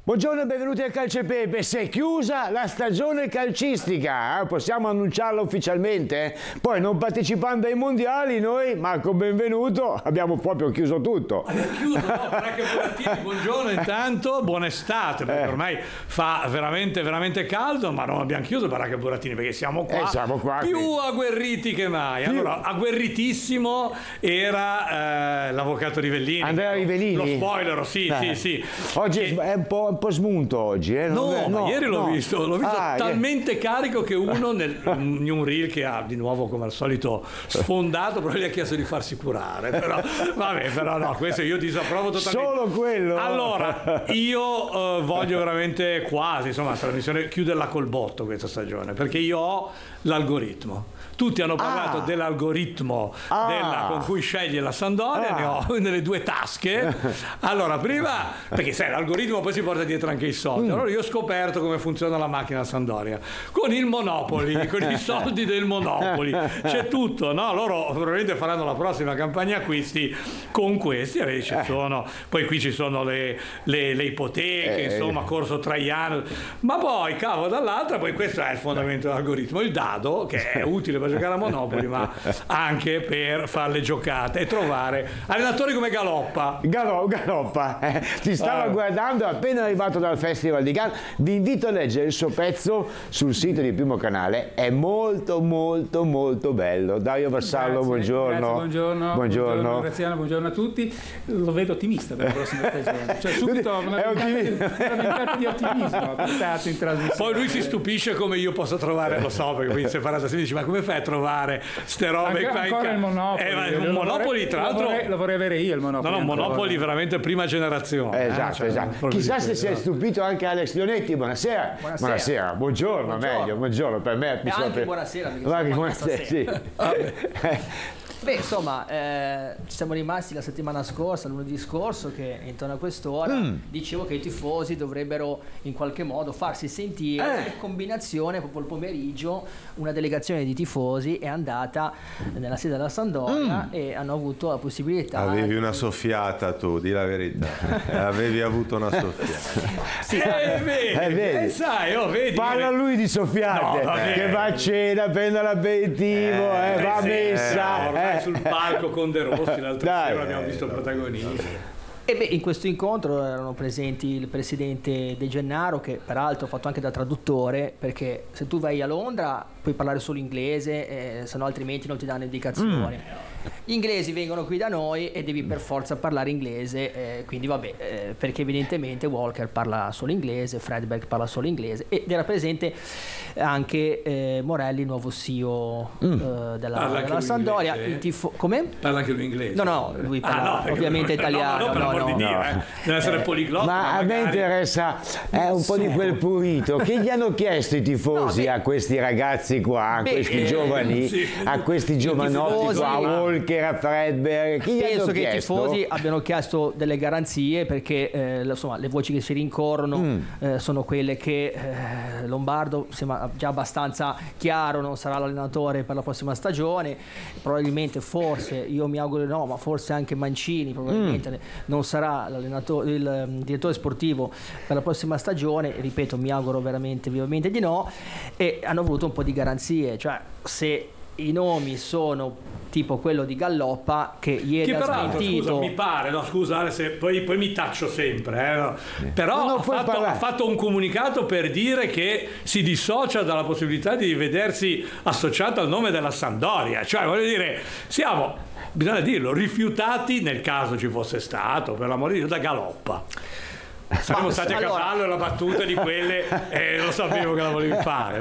Buongiorno e benvenuti al Calcio e Pepe. Si è chiusa la stagione calcistica, possiamo annunciarlo ufficialmente? Poi non partecipando ai mondiali noi, Marco Benvenuto, abbiamo proprio chiuso tutto. Abbiamo chiuso, no? Baracca Burattini, buongiorno intanto, buona estate, perché ormai fa veramente caldo, ma non abbiamo chiuso Baracca Burattini perché siamo qua più agguerriti che mai. Allora, agguerritissimo era l'avvocato Rivellini. Andrea Rivellini? Lo spoiler, sì. Oggi è un po' smunto oggi, eh? No, ieri l'ho visto talmente carico che uno in un reel che ha di nuovo come al solito sfondato, però gli ha chiesto di farsi curare, però no, questo io disapprovo totalmente. Solo quello? Allora, io voglio veramente quasi, insomma, la trasmissione chiuderla col botto questa stagione, perché io ho l'algoritmo. Tutti hanno parlato dell'algoritmo con cui sceglie la Sampdoria, ne ho nelle due tasche. Allora, prima, perché sai, l'algoritmo poi si porta dietro anche i soldi. Allora io ho scoperto come funziona la macchina Sampdoria. Con il Monopoli, con i soldi del Monopoli. C'è tutto, no? Loro probabilmente faranno la prossima campagna acquisti con questi. Poi qui ci sono le ipoteche, insomma, corso Traiano. Ma poi, cavo, dall'altra, poi questo è il fondamento dell'algoritmo. Il dado, che è utile per giocare a Monopoli, ma anche per fare le giocate e trovare allenatori come Galoppa. Galoppa, ti stavo guardando appena arrivato dal Festival di Cannes. Vi invito a leggere il suo pezzo sul sito di Primo Canale, è molto bello. Dario Vassallo, buongiorno. Buongiorno Graziano, buongiorno a tutti. Lo vedo ottimista per la prossima stagione, cioè subito una ventata di ottimismo in trasmissione. Poi lui si stupisce come io posso trovare, lo so, perché poi in separata si dice: ma come fai a trovare ste robe qua? Ancora il Monopoli, Monopoli, tra l'altro lo vorrei avere io il Monopoli. No, Monopoli veramente prima generazione. Esatto. Chissà se si è stupito anche Alex Leonetti. Buonasera. Buongiorno. Meglio per me. Buonasera. Sì. Beh, insomma, ci siamo rimasti la settimana scorsa, lunedì scorso, che intorno a quest'ora dicevo che i tifosi dovrebbero in qualche modo farsi sentire. In combinazione, proprio il pomeriggio, una delegazione di tifosi è andata nella sede della Sampdoria e hanno avuto la possibilità. Avevi una soffiata tu, di la verità. Avevi avuto una soffiata. Sì, vedi. Sai, vedi. Parla lui di soffiate, che va a cena, prende l'aperitivo, va a messa. Sul palco con De Rossi l'altra sera abbiamo visto il protagonista. E in questo incontro erano presenti il presidente De Gennaro, che peraltro ha fatto anche da traduttore, perché se tu vai a Londra puoi parlare solo inglese, se no altrimenti non ti danno indicazioni. Gli inglesi vengono qui da noi e devi per forza parlare inglese, quindi perché evidentemente Walker parla solo inglese, Fredberg parla solo inglese, ed era presente anche Morelli, il nuovo CEO della Sampdoria. Come? Parla anche lui inglese? No, lui parla ovviamente italiano. No, per amor di Dio, deve essere poliglotta. Ma a me interessa un po' di quel purito. Che gli hanno chiesto i tifosi a questi ragazzi qua, a questi giovani, a questi giovanotti qua, a Walker, a Fredberg? Penso che i tifosi abbiano chiesto delle garanzie, perché insomma le voci che si rincorrono sono quelle che Lombardo sembra già abbastanza chiaro, non sarà l'allenatore per la prossima stagione, probabilmente, forse, io mi auguro no, ma forse anche Mancini probabilmente non sarà l'allenatore, il direttore sportivo per la prossima stagione. Ripeto, mi auguro vivamente di no, e hanno avuto un po' di garanzie, cioè se i nomi sono tipo quello di Galloppa, che ieri ha smentito. Scusa, mi pare, se poi mi taccio sempre, però ha fatto un comunicato per dire che si dissocia dalla possibilità di vedersi associato al nome della Sampdoria, cioè voglio dire, bisogna dirlo, rifiutati nel caso ci fosse stato, per l'amore di Dio, da Galloppa. Saremmo stati a cavallo, la battuta di quelle, lo sapevo che la volevi fare.